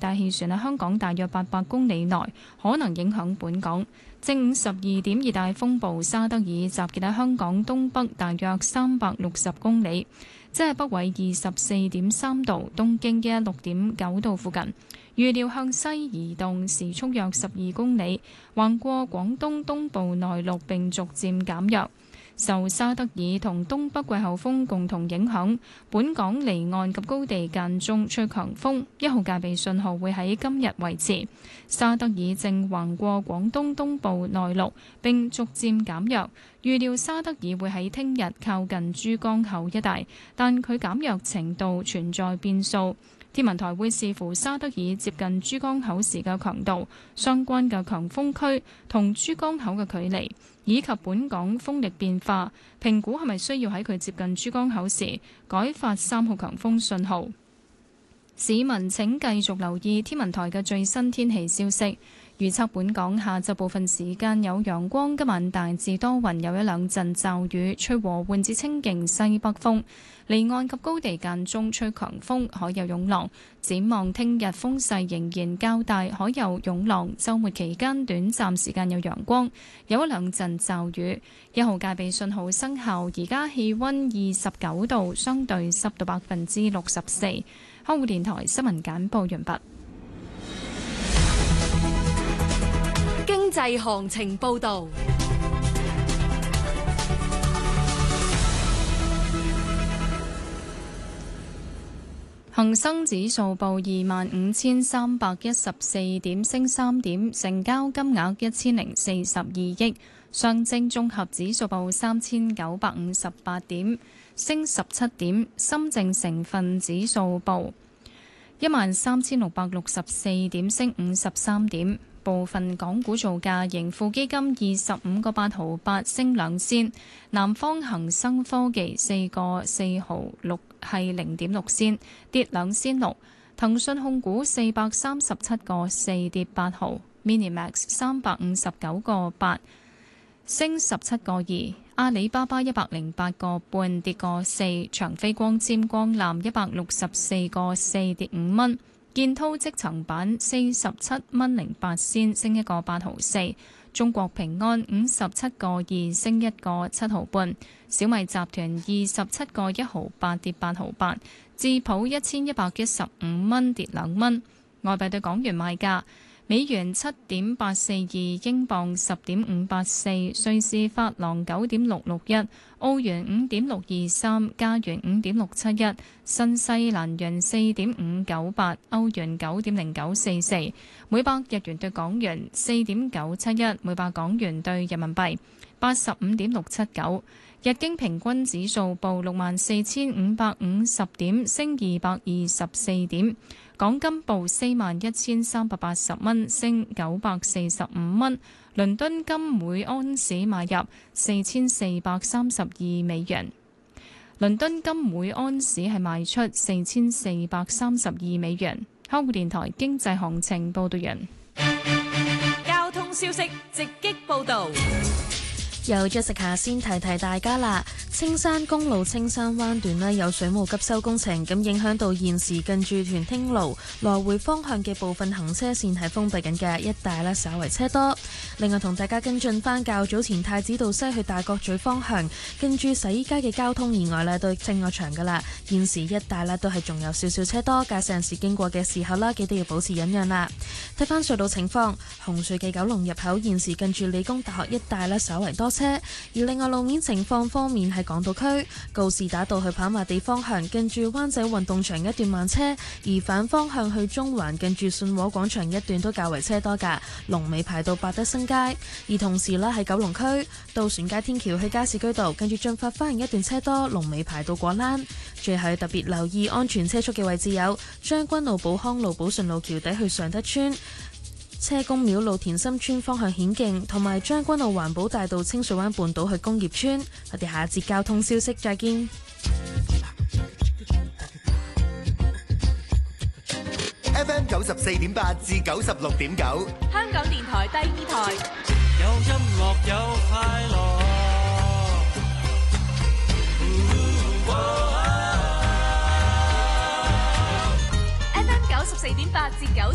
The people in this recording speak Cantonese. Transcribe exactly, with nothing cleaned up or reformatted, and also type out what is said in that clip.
帶氣旋喺香港大約八百公里內，可能影響本港。正午十二點，熱帶風暴沙德爾集結喺香港東北大約三百六十公里，即係北緯二十四點三度、東經一六點九度附近。預料向西移動，時速約十二公里，橫過廣東東部內陸並逐漸減弱。受沙德爾同東北季候風共同影響，本港離岸及高地間中吹強風，一號戒備信號會喺今日維持。沙德爾正橫過廣東東部內陸並逐漸減弱，預料沙德爾會喺聽日靠近珠江口一帶，但佢減弱程度存在變數。天文台會視乎沙德爾接近珠江口時嘅強度、相關嘅強風區同珠江口嘅距離，以及本港風力變化，評估係咪需要喺佢接近珠江口時改發三號強風信號。市民請繼續留意天文台嘅最新天氣消息。預測本港下晝部分時間有陽光，今晚大致多雲，有一兩陣驟雨，吹和緩至清勁西北風。離岸及高地間中吹強風，海有湧浪。展望聽日風勢仍然較大，海有湧浪。週末期間短暫時間有陽光，有一兩陣驟雨。一號戒備信號生效。而家氣溫二十九度，相對濕度百分之六十四。香港電台新聞簡報完畢。 經濟行情報導。 恒生指數報二萬五千三百一十四點，升三點，成交金額一千零四十二億。上證綜合指數報三千九百五十八點，升十七點。深證成分指數報一萬三千六百六十四點，升五十三點。部分港股造價，盈富基金二十五個八毫八升兩仙，南方恒生科技四個四毫六係零點六仙，跌兩仙六。騰訊控股四百三十七個四跌八毫 ，Minimax 三百五十九個八升十七個二，阿里巴巴一百零八個半跌個四，長飛光纖光纜一百六十四個四跌五蚊。建滔積層板四十七蚊零八仙升一個八毫四，中國平安五十七個二升一個七毫半，小米集團二十七個一毫八跌八毫八，智普一千一百一十五蚊跌兩蚊。外幣對港元賣價：美元七點八四二，英鎊十點五八四，瑞士法郎九點六六一，澳元五點六二三，加元五點六七一，新西蘭元四點五九八，歐元九點零九四四，每百日元對港元四點九七一，每百港元對人民幣八十五點六七九。日經平均指數報六萬四千五百五十點，升二百二十四點。港金報四萬一千三百八十蚊，升九百四十五蚊。倫敦金每安士買入四千四百三十二美元。倫敦金每安士係賣出四千四百三十二美元。香港電台經濟行情報道完。 交通消息直擊報導。 有 Jessica 先提提大家啦，青山公路青山灣段呢有水務急修工程，咁影響到現時近住屯汀路來回方向嘅部分行車線係封閉緊嘅，一帶呢稍為車多。另外同大家跟進翻較早前太子道西去大角咀方向，跟住洗衣街嘅交通意外呢都清咗場噶啦，現時一帶呢都係仲有少少車多，駕駛人士經過嘅時候啦，記得要保持忍讓啦。睇翻隧道情況，紅隧嘅九龍入口現時近住理工大學一帶呢稍為多車，而另外路面情況方面喺港島區告士打道去跑馬地方向，近住灣仔運動場一段慢車，而反方向去中環近住信和廣場一段都較為車多㗎，龍尾排到百德新街。而同時呢喺九龍區渡船街天橋去加士居道近住進發花園一段車多，龍尾排到果欄。最後要特別留意安全車速嘅位置有將軍澳寶康路寶順路橋底去尚德村、車公廟路田心村方向顯徑，同埋將軍澳環保大道清水灣半島去工業村。我哋下一節交通消息再見。 F M 九十四點八至九十六點九， 香港電台第二台， 有音樂有快樂。 F M 九十四點八至九